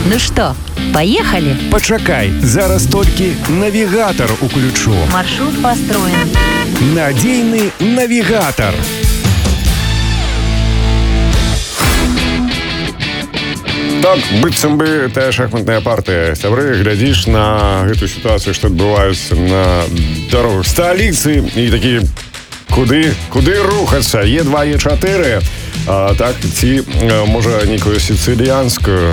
Ну что, поехали? Пачакай, зараз толькі навігатор уключу. Маршрут построен. Надійний навігатор. Так, быццам бы тая шахматная партыя. Сябры, глядзіш на гэту сітуацыю, што адбываюцца на дарогах сталіцы і такі, куды рухацца? Е2, Е4, так, ці, можа, нейкую сіцыліянскую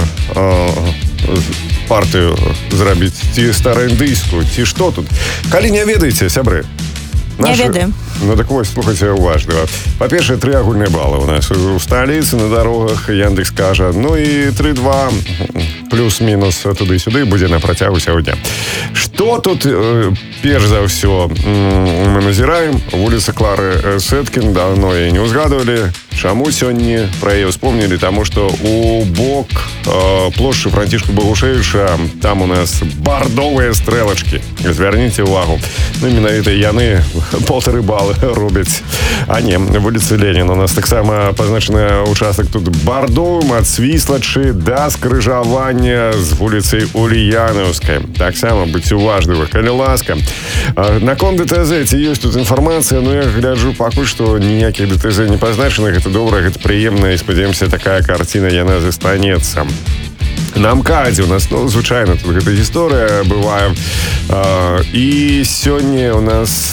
партыю зрабіць, ці стараіндыйскую, ці што тут? Калі не ведаеце, сябры, не ведаю. Ну так вось, слухайце уважліва. Па-першае, 3 агульныя балы у нас у сталіцы на дарогах, Яндекс кажа. Ну і 3-2 плюс-мінус туды-сюды будзе на працягу сягоння. Што тут, перш за ўсё, мы назіраем? Вуліца Клары Сэткін, давно яе не ўзгадывалі. Чаму сёння пра яе ўспомнілі? Таму што у бок плошчы Францішка Багушевіча там у нас бардовыя стрэлачкі. Звярніце ўвагу. Ну, менавіта яны 1,5 балы робяць. А не, вуліца Леніна. У нас таксама пазначаны участак тут бардовым ад Свіслачы да скрыжавання з вуліцай Ульянаўскай. Таксама будьце уважлівы, калі ласка. Наконт ДТЗ, ці ёсць тут інфармацыя, но я гляджу пакуль што ніякіх ДТЗ не пазначаных. Гэта добра, гэта прыемна і спадзяёмся, такая карціна яна застанецца. На МКАДзе у нас, ну, звычайна, тут гэта гісторыя бывае. І сёння у нас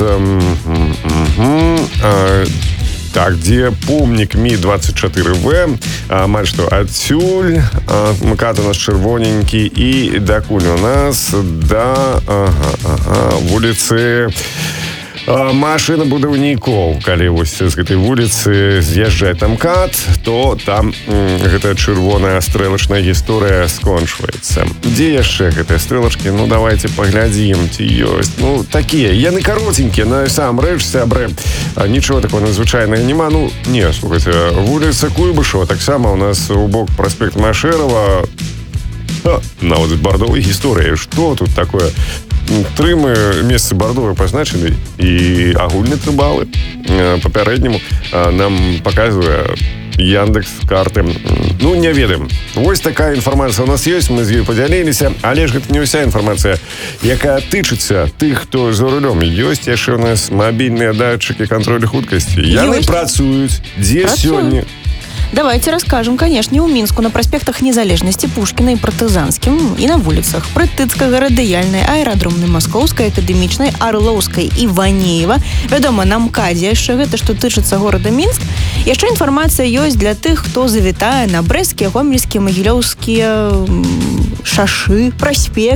так, дзе помнік Мі-24В, амаль што адсюль, МКАД у нас чырвоненькі, і дакуль у нас да вуліцы машына будаўнікоў. Калі вось з гэтай вуліцы з'язджае там МКАД, то там гэта чырвоная стрэлачная гісторыя скончваецца. Дзе яшчэ гэтыя стрэлачкі? Ну, давайте паглядзім, ці ёсць. Ну, такія, яны каротенькія, насамрэч, сябры, нічого такого надзвычайнага няма. Ну, не, слухайце, вуліца Куйбышева, таксама у нас у бок праспект Машэрава, нават з бардовай гісторыяй. Што тут такое? 3 месцы бардовыя пазначаны і агульны 3 балы. Папярэдняму нам паказвае Яндекс карты. Ну, не ведаем. Вось такая інфармацыя у нас ёсць, мы з ёй падзяліліся, але ж гэта не ўся інфармацыя, якая тычыцца тых, хто за рулём. Ёсць яшчэ у нас мабільныя датчыкі кантролю хуткасці. Яны працуюць. Дзе сёння? Давайте расскажем, конечно, у Мінску на проспектах Незалежнасці, Пушкіна і Партызанскім, і на вуліцах Прытыцкага, Радыяльнай, Аэрадромнай, Маскоўскай, Акадэмічнай, Арлоўскай і Ванеева. Вядома, на МКАДзе яшчэ гэта, што тычыцца горада Мінск. Яшчэ інфармацыя ёсць для тых, хто завітае на брэсцкія, гомельскія, магілёўскія шашы, праспект.